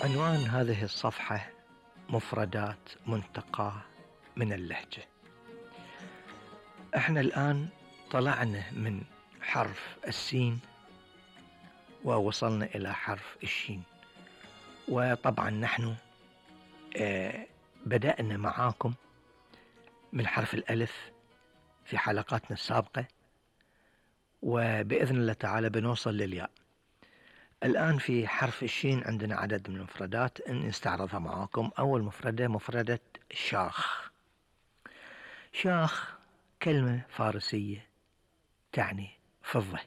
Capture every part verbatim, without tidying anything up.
عنوان هذه الصفحة: مفردات منتقاة من اللهجة. احنا الآن طلعنا من حرف السين ووصلنا إلى حرف الشين، وطبعا نحن آه بدأنا معاكم من حرف الألف في حلقاتنا السابقة، وبإذن الله تعالى بنوصل للياء. الآن في حرف الشين عندنا عدد من المفردات إن نستعرضها معاكم. أول مفردة مفردة شاخ. شاخ كلمة فارسية تعني فضة،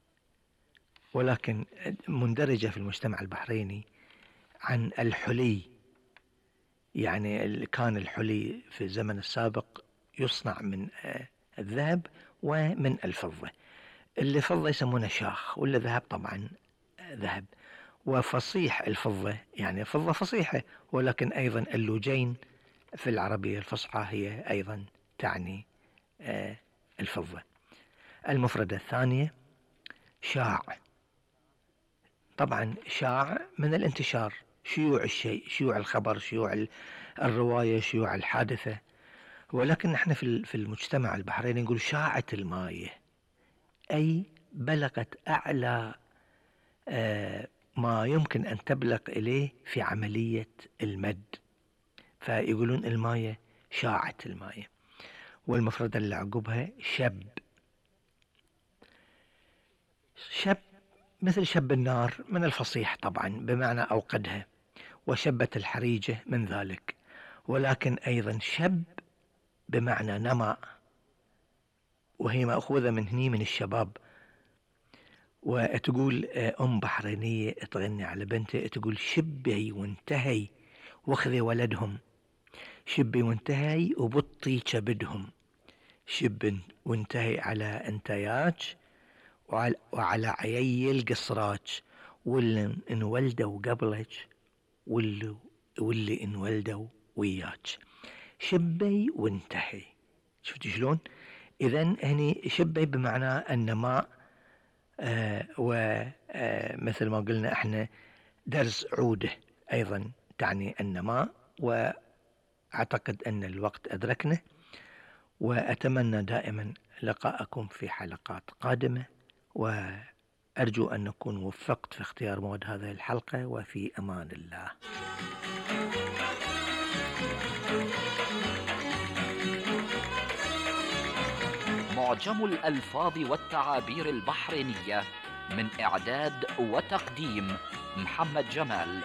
ولكن مندرجة في المجتمع البحريني عن الحلي. يعني كان الحلي في الزمن السابق يصنع من الذهب ومن الفضة. اللي فضة يسمونه شاخ، واللي ذهب طبعا ذهب. وفصيح الفضة يعني فضة فصيحة، ولكن أيضا اللوجين في العربية الفصحى هي أيضا تعني الفضة. المفردة الثانية شاع. طبعا شاع من الانتشار، شيوع الشيء، شيوع الخبر، شيوع الرواية، شيوع الحادثة. ولكن نحن في المجتمع البحريني نقول شاعت المايه، أي بلغت أعلى ما يمكن أن تبلغ إليه في عملية المد، فيقولون المايه شاعت المايه. والمفردة اللي عقبها شب. شب مثل شب النار من الفصيح طبعا بمعنى أوقدها، وشبت الحريجة من ذلك. ولكن أيضا شب بمعنى نماء، وهي مأخوذة من هني من الشباب. وتقول أم بحرينية تغني على بنتها تقول شبي وانتهي واخذي ولدهم، شبي وانتهي وبطي كبدهم، شب وانتهي على انتياج وعلى, وعلى عيي القصراج، واللي انولدوا قبلك واللي, واللي انولدوا وياك. شبي وانتهي. شفتي شلون؟ إذن هني شبي بمعنى النماء، آه ومثل آه ما قلنا احنا درس عوده أيضا تعني النماء. وأعتقد أن الوقت أدركنا، وأتمنى دائما لقاءكم في حلقات قادمة، وأرجو أن نكون وفقت في اختيار مواد هذه الحلقة، وفي أمان الله. معجم الألفاظ والتعابير البحرينية، من إعداد وتقديم محمد جمال.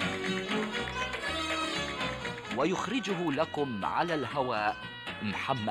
ويخرجه لكم على الهواء محمد